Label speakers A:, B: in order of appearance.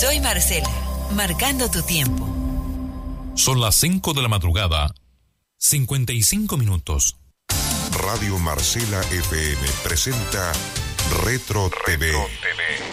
A: Soy Marcela, marcando tu tiempo.
B: Son las 5 de la madrugada, 55 minutos.
C: Radio Marcela FM presenta Retro TV.